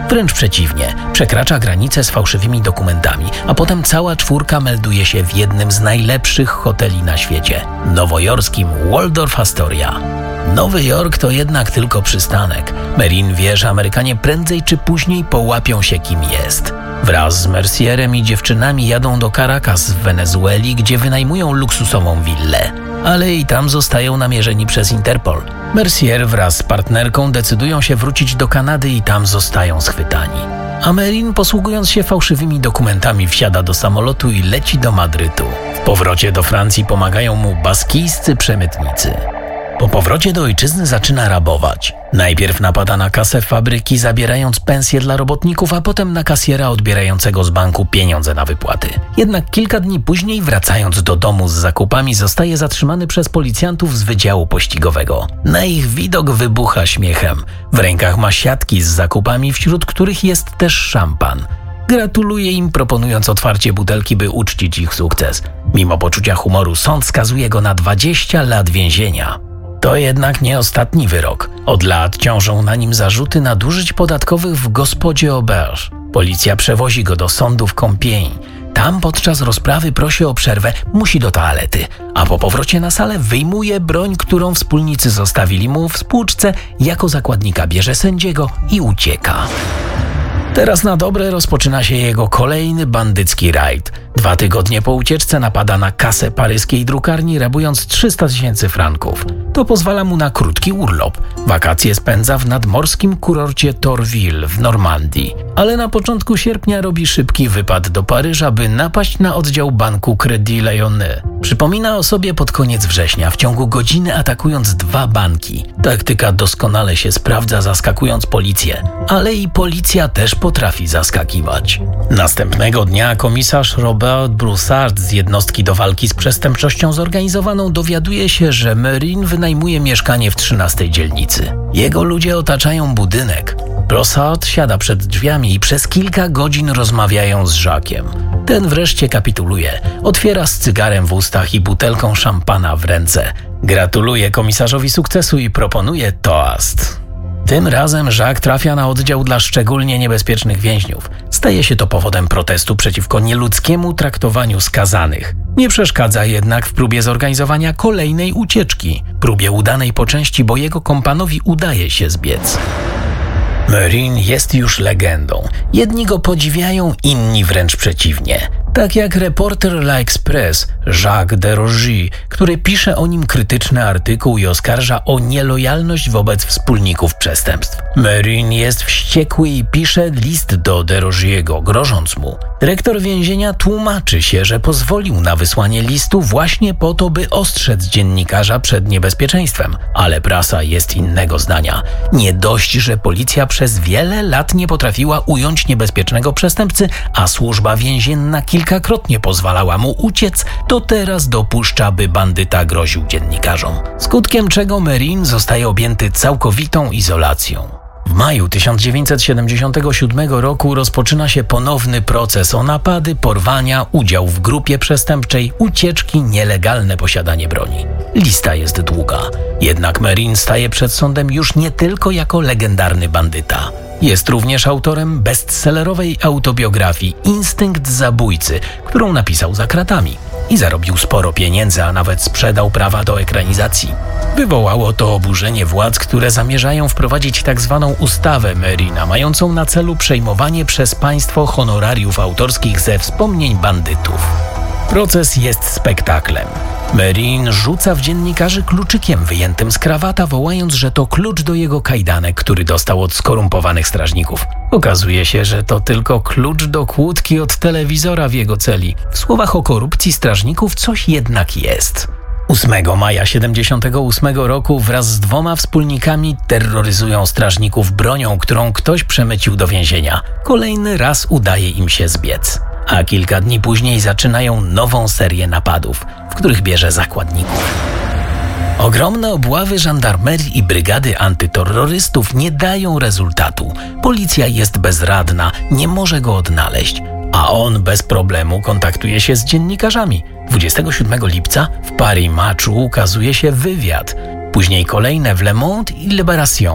Wręcz przeciwnie, przekracza granicę z fałszywymi dokumentami, a potem cała czwórka melduje się w jednym z najlepszych hoteli na świecie – nowojorskim Waldorf Astoria. Nowy Jork to jednak tylko przystanek. Merin wie, że Amerykanie prędzej czy później połapią się, kim jest. Wraz z Mercierem i dziewczynami jadą do Caracas w Wenezueli, gdzie wynajmują luksusową willę. Ale i tam zostają namierzeni przez Interpol. Mercier wraz z partnerką decydują się wrócić do Kanady i tam zostają schwytani. A Merin, posługując się fałszywymi dokumentami, wsiada do samolotu i leci do Madrytu. W powrocie do Francji pomagają mu baskijscy przemytnicy. Po powrocie do ojczyzny zaczyna rabować. Najpierw napada na kasę fabryki, zabierając pensje dla robotników, a potem na kasjera odbierającego z banku pieniądze na wypłaty. Jednak kilka dni później, wracając do domu z zakupami, zostaje zatrzymany przez policjantów z Wydziału Pościgowego. Na ich widok wybucha śmiechem. W rękach ma siatki z zakupami, wśród których jest też szampan. Gratuluje im, proponując otwarcie butelki, by uczcić ich sukces. Mimo poczucia humoru sąd skazuje go na 20 lat więzienia. To jednak nie ostatni wyrok. Od lat ciążą na nim zarzuty nadużyć podatkowych w gospodzie Auberge. Policja przewozi go do sądu w Compiègne. Tam podczas rozprawy prosi o przerwę, musi do toalety, a po powrocie na salę wyjmuje broń, którą wspólnicy zostawili mu w spłuczce, jako zakładnika bierze sędziego i ucieka. Teraz na dobre rozpoczyna się jego kolejny bandycki rajd. 2 tygodnie po ucieczce napada na kasę paryskiej drukarni, rabując 300 000 franków. To pozwala mu na krótki urlop. Wakacje spędza w nadmorskim kurorcie Torville w Normandii. Ale na początku sierpnia robi szybki wypad do Paryża, by napaść na oddział banku Crédit Lyonnais. Przypomina o sobie pod koniec września, w ciągu godziny atakując 2 banki. Taktyka doskonale się sprawdza, zaskakując policję. Ale i policja też potrafi zaskakiwać. Następnego dnia komisarz Robert Broussard z jednostki do walki z przestępczością zorganizowaną dowiaduje się, że Merin wynajmuje mieszkanie w 13 dzielnicy. Jego ludzie otaczają budynek. Broussard siada przed drzwiami i przez kilka godzin rozmawiają z Jacques'em. Ten wreszcie kapituluje. Otwiera z cygarem w ustach i butelką szampana w ręce. Gratuluje komisarzowi sukcesu i proponuje toast. Tym razem Jacques trafia na oddział dla szczególnie niebezpiecznych więźniów. Staje się to powodem protestu przeciwko nieludzkiemu traktowaniu skazanych. Nie przeszkadza jednak w próbie zorganizowania kolejnej ucieczki. Próbie udanej po części, bo jego kompanowi udaje się zbiec. Merin jest już legendą. Jedni go podziwiają, inni wręcz przeciwnie. Tak jak reporter L'Express Jacques Desroges, który pisze o nim krytyczny artykuł i oskarża o nielojalność wobec wspólników przestępstw. Merin jest wściekły i pisze list do Desrosiego, grożąc mu. Dyrektor więzienia tłumaczy się, że pozwolił na wysłanie listu właśnie po to, by ostrzec dziennikarza przed niebezpieczeństwem. Ale prasa jest innego zdania. Nie dość, że policja przez wiele lat nie potrafiła ująć niebezpiecznego przestępcy, a służba więzienna kilkakrotnie pozwalała mu uciec, to teraz dopuszcza, by bandyta groził dziennikarzom. Skutkiem czego Merin zostaje objęty całkowitą izolacją. W maju 1977 roku rozpoczyna się ponowny proces o napady, porwania, udział w grupie przestępczej, ucieczki, nielegalne posiadanie broni. Lista jest długa. Jednak Merin staje przed sądem już nie tylko jako legendarny bandyta. Jest również autorem bestsellerowej autobiografii Instynkt zabójcy, którą napisał za kratami. I zarobił sporo pieniędzy, a nawet sprzedał prawa do ekranizacji. Wywołało to oburzenie władz, które zamierzają wprowadzić tzw. ustawę Merina, mającą na celu przejmowanie przez państwo honorariów autorskich ze wspomnień bandytów. Proces jest spektaklem. Merin rzuca w dziennikarzy kluczykiem wyjętym z krawata, wołając, że to klucz do jego kajdanek, który dostał od skorumpowanych strażników. Okazuje się, że to tylko klucz do kłódki od telewizora w jego celi. W słowach o korupcji strażników coś jednak jest. 8 maja 1978 roku wraz z 2 wspólnikami terroryzują strażników bronią, którą ktoś przemycił do więzienia. Kolejny raz udaje im się zbiec. A kilka dni później zaczynają nową serię napadów, w których bierze zakładników. Ogromne obławy żandarmerii i brygady antyterrorystów nie dają rezultatu. Policja jest bezradna, nie może go odnaleźć, a on bez problemu kontaktuje się z dziennikarzami. 27 lipca w Paris Matchu ukazuje się wywiad, później kolejne w Le Monde i Libération.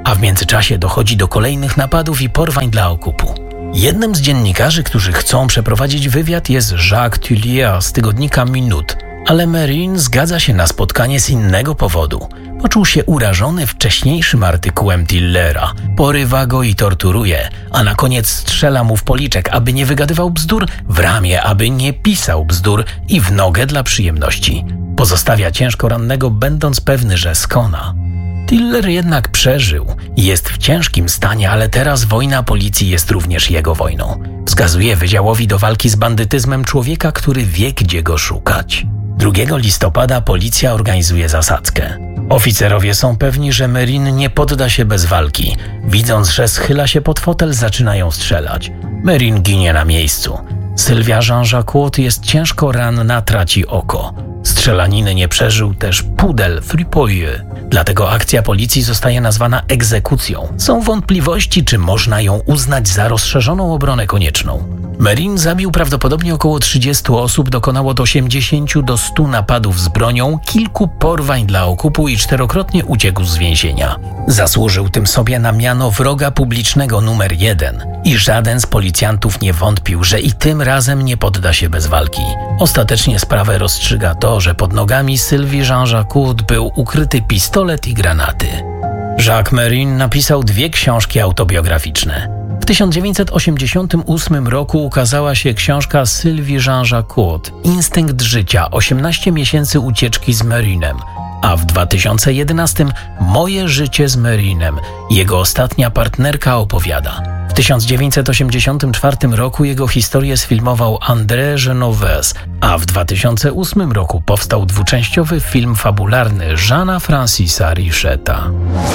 a w międzyczasie dochodzi do kolejnych napadów i porwań dla okupu. Jednym z dziennikarzy, którzy chcą przeprowadzić wywiad, jest Jacques Tullier z tygodnika Minute, ale Merin zgadza się na spotkanie z innego powodu. Poczuł się urażony wcześniejszym artykułem Tillera, porywa go i torturuje, a na koniec strzela mu w policzek, aby nie wygadywał bzdur, w ramię, aby nie pisał bzdur i w nogę dla przyjemności. Pozostawia ciężko rannego, będąc pewny, że skona. Tiller jednak przeżył i jest w ciężkim stanie, ale teraz wojna policji jest również jego wojną. Wskazuje wydziałowi do walki z bandytyzmem człowieka, który wie, gdzie go szukać. 2 listopada policja organizuje zasadzkę. Oficerowie są pewni, że Merin nie podda się bez walki. Widząc, że schyla się pod fotel, zaczynają strzelać. Merin ginie na miejscu. Sylwia Jean-Jacques jest ciężko ranna, traci oko. Strzelaniny nie przeżył też Pudel Fripolleux. Dlatego akcja policji zostaje nazwana egzekucją. Są wątpliwości, czy można ją uznać za rozszerzoną obronę konieczną. Merin zabił prawdopodobnie około 30 osób, dokonał od 80 do 100 napadów z bronią, kilku porwań dla okupu i 4-krotnie uciekł z więzienia. Zasłużył tym sobie na miano wroga publicznego numer 1 i żaden z policjantów nie wątpił, że i tym razem nie podda się bez walki. Ostatecznie sprawę rozstrzyga to, że pod nogami Sylwii Jean-Jacques był ukryty pistolet i granaty. Jacques Merin napisał 2 książki autobiograficzne. W 1988 roku ukazała się książka Sylwii Jean-Jacques Instynkt życia – 18 miesięcy ucieczki z Merinem, a w 2011 Moje życie z Merinem. Jego ostatnia partnerka opowiada. W 1984 roku jego historię sfilmował André Genovese, a w 2008 roku powstał 2-częściowy film fabularny Jeana Francisa Richeta.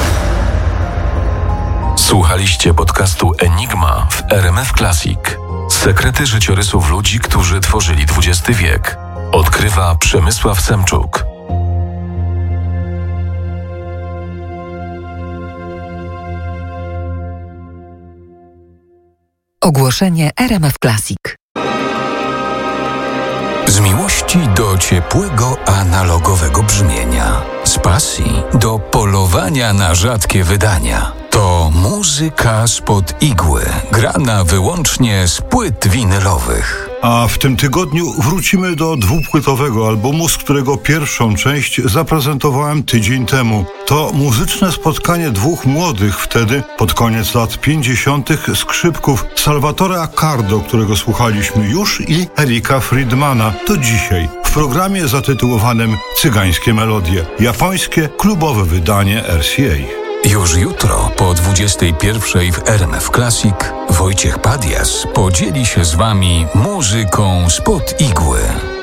Słuchaliście podcastu Enigma w RMF Classic. Sekrety życiorysów ludzi, którzy tworzyli XX wiek. Odkrywa Przemysław Semczuk. Ogłoszenie RMF Classic. Z miłości do ciepłego, analogowego brzmienia. Z pasji do polowania na rzadkie wydania. To muzyka spod igły, grana wyłącznie z płyt winylowych. A w tym tygodniu wrócimy do 2-płytowego albumu, z którego pierwszą część zaprezentowałem tydzień temu. To muzyczne spotkanie 2 młodych wtedy, pod koniec lat 50. skrzypków, Salvatore Accardo, którego słuchaliśmy już, i Erika Friedmana. To dzisiaj w programie zatytułowanym Cygańskie melodie. Japońskie klubowe wydanie RCA. Już jutro po 21:00 w RMF Classic Wojciech Padias podzieli się z Wami muzyką spod igły.